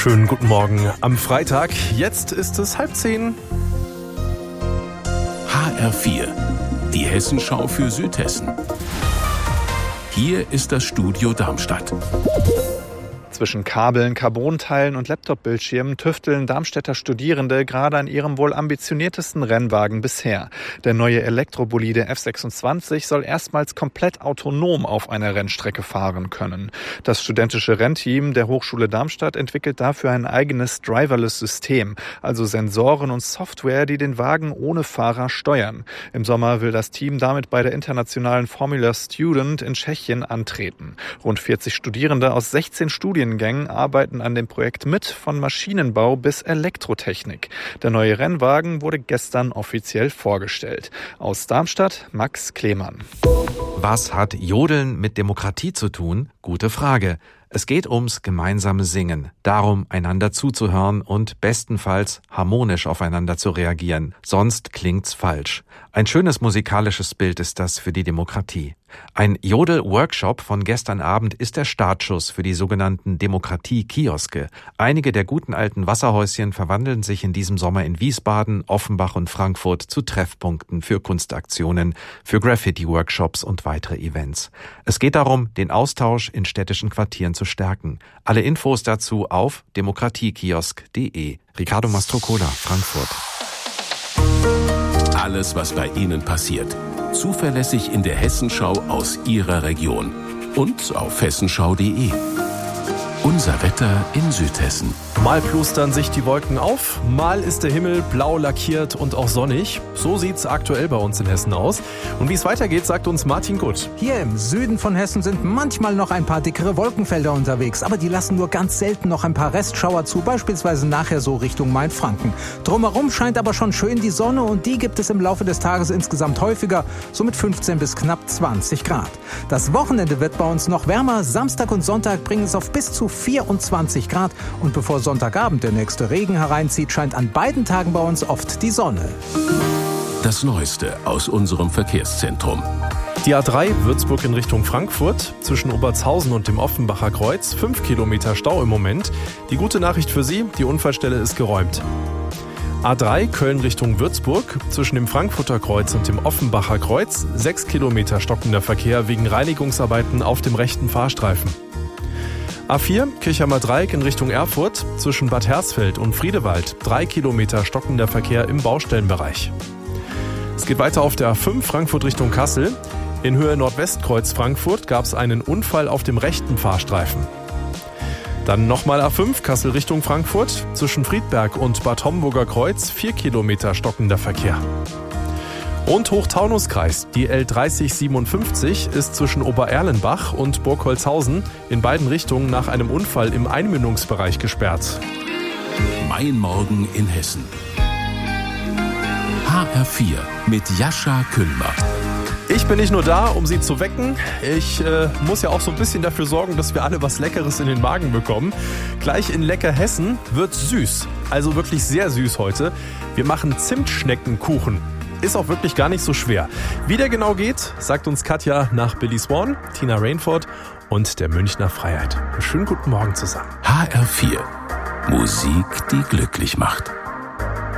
Schönen guten Morgen am Freitag. Jetzt ist es 9:30. HR4, die Hessenschau für Südhessen. Hier ist das Studio Darmstadt. Zwischen Kabeln, Carbonteilen und Laptop-Bildschirmen tüfteln Darmstädter Studierende gerade an ihrem wohl ambitioniertesten Rennwagen bisher. Der neue Elektrobolide F26 soll erstmals komplett autonom auf einer Rennstrecke fahren können. Das studentische Rennteam der Hochschule Darmstadt entwickelt dafür ein eigenes Driverless-System, also Sensoren und Software, die den Wagen ohne Fahrer steuern. Im Sommer will das Team damit bei der internationalen Formula Student in Tschechien antreten. Rund 40 Studierende aus 16 Studiengängen arbeiten an dem Projekt mit, von Maschinenbau bis Elektrotechnik. Der neue Rennwagen wurde gestern offiziell vorgestellt. Aus Darmstadt, Max Klemann. Was hat Jodeln mit Demokratie zu tun? Gute Frage. Es geht ums gemeinsame Singen, darum, einander zuzuhören und bestenfalls harmonisch aufeinander zu reagieren. Sonst klingt's falsch. Ein schönes musikalisches Bild ist das für die Demokratie. Ein Jodel-Workshop von gestern Abend ist der Startschuss für die sogenannten Demokratie-Kioske. Einige der guten alten Wasserhäuschen verwandeln sich in diesem Sommer in Wiesbaden, Offenbach und Frankfurt zu Treffpunkten für Kunstaktionen, für Graffiti-Workshops und weitere Events. Es geht darum, den Austausch in städtischen Quartieren zu stärken. Alle Infos dazu auf demokratiekiosk.de. Ricardo Mastrocola, Frankfurt. Alles, was bei Ihnen passiert. Zuverlässig in der Hessenschau aus Ihrer Region. Und auf hessenschau.de. Unser Wetter in Südhessen. Mal plustern sich die Wolken auf, mal ist der Himmel blau lackiert und auch sonnig. So sieht's aktuell bei uns in Hessen aus. Und wie es weitergeht, sagt uns Martin Gutt. Hier im Süden von Hessen sind manchmal noch ein paar dickere Wolkenfelder unterwegs, aber die lassen nur ganz selten noch ein paar Restschauer zu, beispielsweise nachher so Richtung Mainfranken. Drumherum scheint aber schon schön die Sonne und die gibt es im Laufe des Tages insgesamt häufiger, so mit 15 bis knapp 20 Grad. Das Wochenende wird bei uns noch wärmer, Samstag und Sonntag bringen es auf bis zu 24 Grad und bevor Sonntagabend der nächste Regen hereinzieht, scheint an beiden Tagen bei uns oft die Sonne. Das Neueste aus unserem Verkehrszentrum. Die A3 Würzburg in Richtung Frankfurt, zwischen Obertshausen und dem Offenbacher Kreuz, 5 Kilometer Stau im Moment. Die gute Nachricht für Sie, die Unfallstelle ist geräumt. A3 Köln Richtung Würzburg, zwischen dem Frankfurter Kreuz und dem Offenbacher Kreuz, 6 Kilometer stockender Verkehr wegen Reinigungsarbeiten auf dem rechten Fahrstreifen. A4 Kirchheimer Dreieck in Richtung Erfurt, zwischen Bad Hersfeld und Friedewald, 3 Kilometer stockender Verkehr im Baustellenbereich. Es geht weiter auf der A5 Frankfurt Richtung Kassel. In Höhe Nordwestkreuz Frankfurt gab es einen Unfall auf dem rechten Fahrstreifen. Dann nochmal A5 Kassel Richtung Frankfurt, zwischen Friedberg und Bad Homburger Kreuz, 4 Kilometer stockender Verkehr. Und Hochtaunuskreis, die L3057 ist zwischen Obererlenbach und Burgholzhausen in beiden Richtungen nach einem Unfall im Einmündungsbereich gesperrt. Mein Morgen in Hessen. HR4 mit Jascha Kühlmer. Ich bin nicht nur da, um Sie zu wecken. Ich muss ja auch so ein bisschen dafür sorgen, dass wir alle was Leckeres in den Magen bekommen. Gleich in Lecker Hessen wird's süß. Also wirklich sehr süß heute. Wir machen Zimtschneckenkuchen. Ist auch wirklich gar nicht so schwer. Wie der genau geht, sagt uns Katja nach Billy Swan, Tina Rainford und der Münchner Freiheit. Schönen guten Morgen zusammen. HR4. Musik, die glücklich macht.